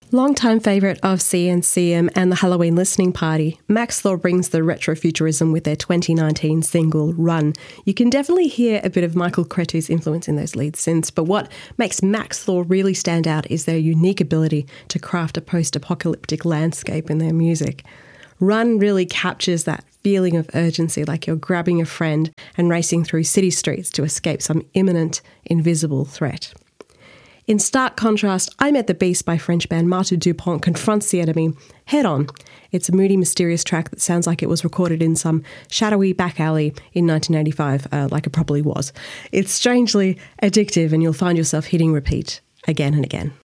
Longtime favourite of CNCM and the Halloween listening party, Max Thor brings the retrofuturism with their 2019 single, Run. You can definitely hear a bit of Michael Cretu's influence in those lead synths, but what makes Max Thor really stand out is their unique ability to craft a post-apocalyptic landscape in their music. Run really captures that feeling of urgency, like you're grabbing a friend and racing through city streets to escape some imminent, invisible threat. In stark contrast, I Met the Beast by French band Marteau Dupont confronts the enemy head-on. It's a moody, mysterious track that sounds like it was recorded in some shadowy back alley in 1985, like it probably was. It's strangely addictive and you'll find yourself hitting repeat again and again.